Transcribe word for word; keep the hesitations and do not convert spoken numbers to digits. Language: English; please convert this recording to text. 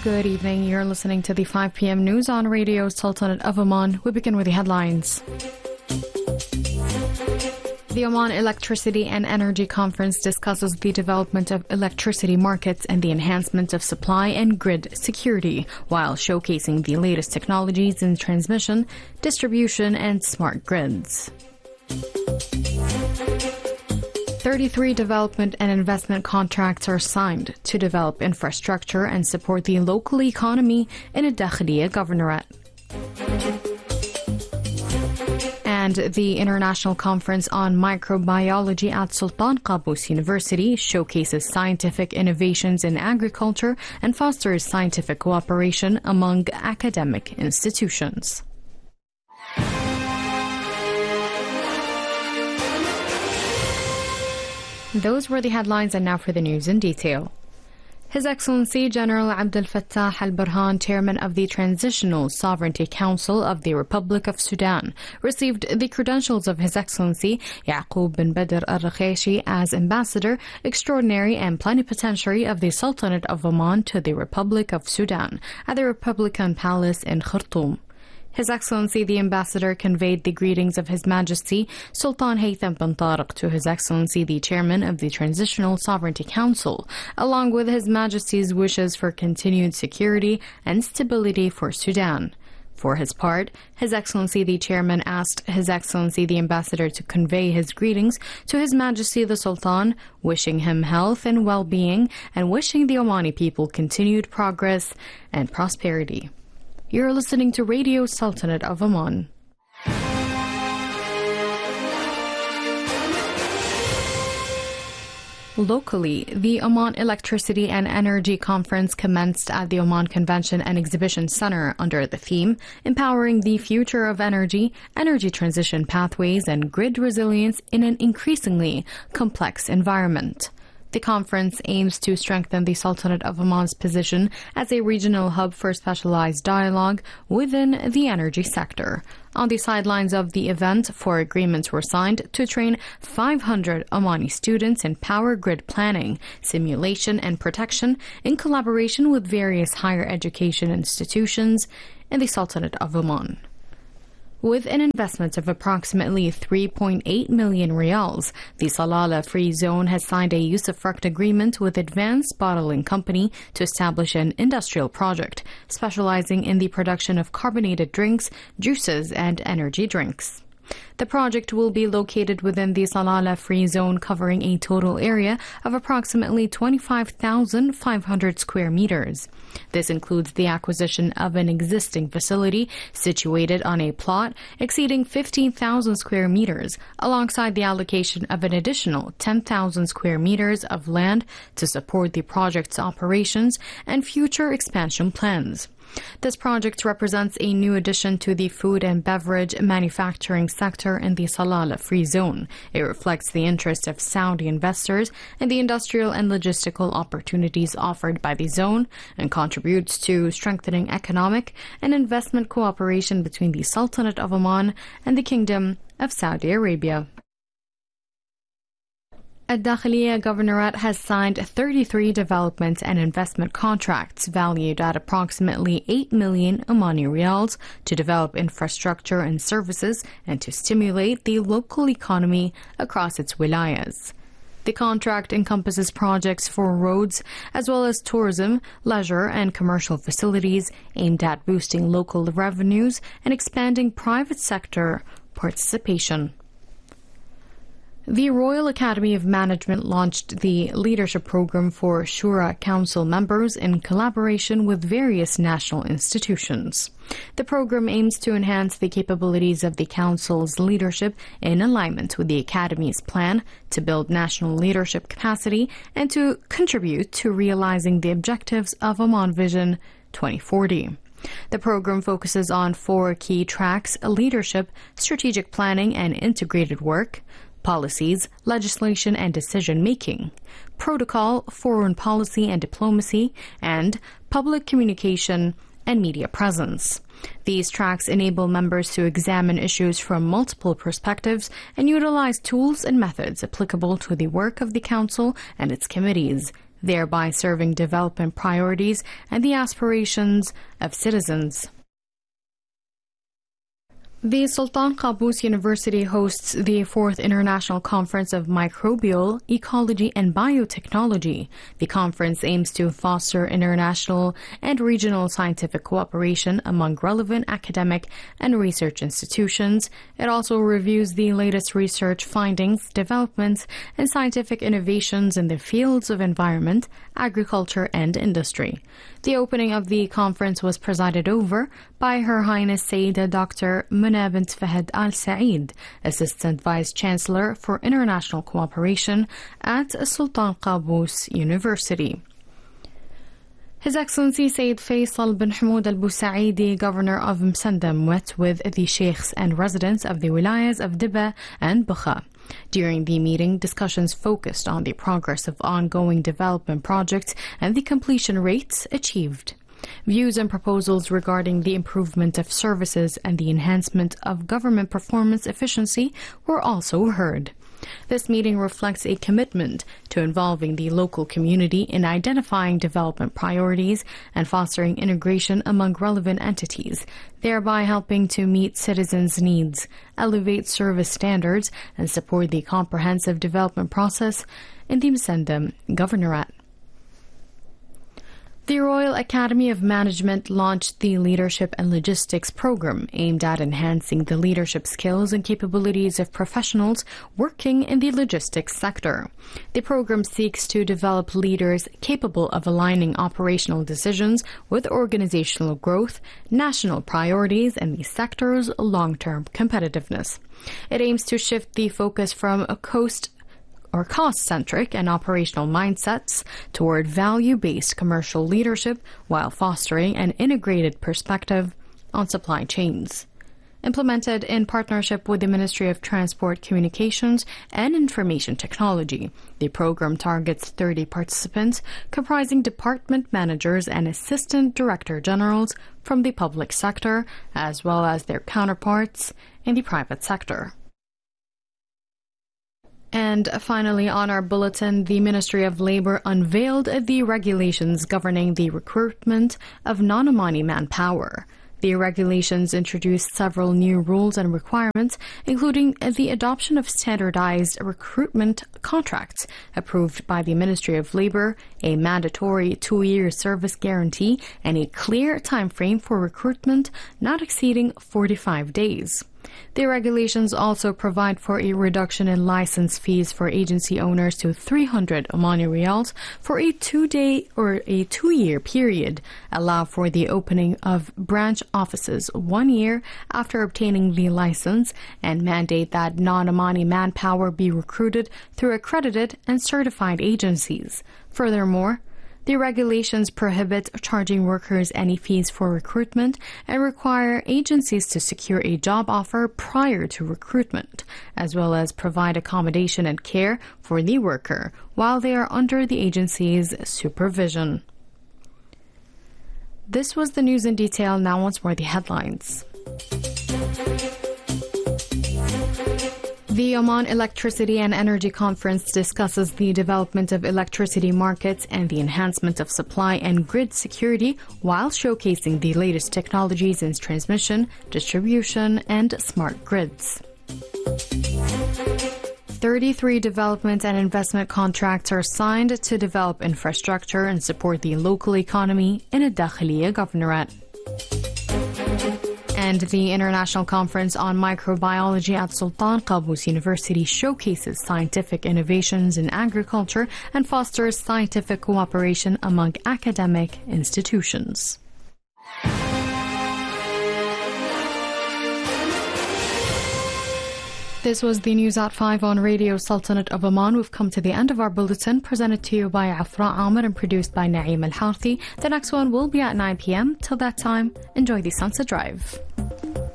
Good evening. You're listening to the five p.m. news on Radio Sultanate of Oman. We begin with the headlines. The Oman Electricity and Energy Conference discusses the development of electricity markets and the enhancement of supply and grid security, while showcasing the latest technologies in transmission, distribution, and smart grids. thirty-three development and investment contracts are signed to develop infrastructure and support the local economy in a Dakhliya governorate. And the International Conference on Microbiology at Sultan Qaboos University showcases scientific innovations in agriculture and fosters scientific cooperation among academic institutions. Those were the headlines, and now for the news in detail. His Excellency General Abdel Fattah al-Burhan, Chairman of the Transitional Sovereignty Council of the Republic of Sudan, received the credentials of His Excellency Yaqub bin Badr al-Rakhashi as Ambassador Extraordinary and Plenipotentiary of the Sultanate of Oman to the Republic of Sudan at the Republican Palace in Khartoum. His Excellency the Ambassador conveyed the greetings of His Majesty Sultan Haytham bin Tariq to His Excellency the Chairman of the Transitional Sovereignty Council, along with His Majesty's wishes for continued security and stability for Sudan. For his part, His Excellency the Chairman asked His Excellency the Ambassador to convey his greetings to His Majesty the Sultan, wishing him health and well-being and wishing the Omani people continued progress and prosperity. You're listening to Radio Sultanate of Oman. Locally, the Oman Electricity and Energy Conference commenced at the Oman Convention and Exhibition Center under the theme Empowering the Future of Energy, Energy Transition Pathways and Grid Resilience in an Increasingly Complex Environment. The conference aims to strengthen the Sultanate of Oman's position as a regional hub for specialized dialogue within the energy sector. On the sidelines of the event, four agreements were signed to train five hundred Omani students in power grid planning, simulation, and protection in collaboration with various higher education institutions in the Sultanate of Oman. With an investment of approximately three point eight million riyals, the Salalah Free Zone has signed a use-of-fruct agreement with Advanced Bottling Company to establish an industrial project specializing in the production of carbonated drinks, juices, and energy drinks. The project will be located within the Salalah Free Zone, covering a total area of approximately twenty-five thousand five hundred square meters. This includes the acquisition of an existing facility situated on a plot exceeding fifteen thousand square meters, alongside the allocation of an additional ten thousand square meters of land to support the project's operations and future expansion plans. This project represents a new addition to the food and beverage manufacturing sector in the Salalah Free Zone. It reflects the interest of Saudi investors in the industrial and logistical opportunities offered by the zone and contributes to strengthening economic and investment cooperation between the Sultanate of Oman and the Kingdom of Saudi Arabia. Dakhliya Governorate has signed thirty-three development and investment contracts valued at approximately eight million Omani riyals to develop infrastructure and services and to stimulate the local economy across its wilayas. The contract encompasses projects for roads as well as tourism, leisure, and commercial facilities aimed at boosting local revenues and expanding private sector participation. The Royal Academy of Management launched the Leadership Program for Shura Council members in collaboration with various national institutions. The program aims to enhance the capabilities of the Council's leadership in alignment with the Academy's plan to build national leadership capacity and to contribute to realizing the objectives of Oman Vision twenty forty. The program focuses on four key tracks: leadership, strategic planning and integrated work, policies, legislation and decision-making, protocol, foreign policy and diplomacy, and public communication and media presence. These tracks enable members to examine issues from multiple perspectives and utilize tools and methods applicable to the work of the Council and its committees. thereby serving development priorities and the aspirations of citizens. The Sultan Qaboos University hosts the fourth International Conference of Microbial Ecology and Biotechnology. The conference aims to foster international and regional scientific cooperation among relevant academic and research institutions. It also reviews the latest research findings, developments, and scientific innovations in the fields of environment, agriculture, and industry. The opening of the conference was presided over by Her Highness Sayyida Doctor Muna bint Fahd Al Saeed, Assistant Vice Chancellor for International Cooperation at Sultan Qaboos University. His Excellency Sayyid Faisal bin Hamoud Al Busaidi, Governor of Msandam, met with the sheikhs and residents of the wilayas of Dibba and Bukha. During the meeting, discussions focused on the progress of ongoing development projects and the completion rates achieved. Views and proposals regarding the improvement of services and the enhancement of government performance efficiency were also heard. This meeting reflects a commitment to involving the local community in identifying development priorities and fostering integration among relevant entities, thereby helping to meet citizens' needs, elevate service standards, and support the comprehensive development process in the Msandam Governorate. The Royal Academy of Management launched the Leadership and Logistics program aimed at enhancing the leadership skills and capabilities of professionals working in the logistics sector. The program seeks to develop leaders capable of aligning operational decisions with organizational growth, national priorities, and the sector's long-term competitiveness. It aims to shift the focus from a coast or cost-centric and operational mindsets toward value-based commercial leadership while fostering an integrated perspective on supply chains. Implemented in partnership with the Ministry of Transport, Communications and Information Technology, the program targets thirty participants comprising department managers and assistant director generals from the public sector as well as their counterparts in the private sector. And finally, on our bulletin, the Ministry of Labour unveiled the regulations governing the recruitment of non-Omani manpower. The regulations introduced several new rules and requirements, including the adoption of standardized recruitment contracts approved by the Ministry of Labour, a mandatory two-year service guarantee, and a clear time frame for recruitment not exceeding forty-five days. The regulations also provide for a reduction in license fees for agency owners to three hundred Omani Riyals for a two-day or a two-year period, allow for the opening of branch offices one year after obtaining the license, and mandate that non-Omani manpower be recruited through accredited and certified agencies. Furthermore, the regulations prohibit charging workers any fees for recruitment and require agencies to secure a job offer prior to recruitment, as well as provide accommodation and care for the worker while they are under the agency's supervision. This was the news in detail. Now once more the headlines. The Oman Electricity and Energy Conference discusses the development of electricity markets and the enhancement of supply and grid security while showcasing the latest technologies in transmission, distribution, and smart grids. thirty-three development and investment contracts are signed to develop infrastructure and support the local economy in a Dakhiliya Governorate. And the International Conference on Microbiology at Sultan Qaboos University showcases scientific innovations in agriculture and fosters scientific cooperation among academic institutions. This was the News at five on Radio Sultanate of Oman. We've come to the end of our bulletin, presented to you by Afra Amr and produced by Naeem Al Harthi. The next one will be at nine p.m. Till that time, enjoy the Sunset Drive.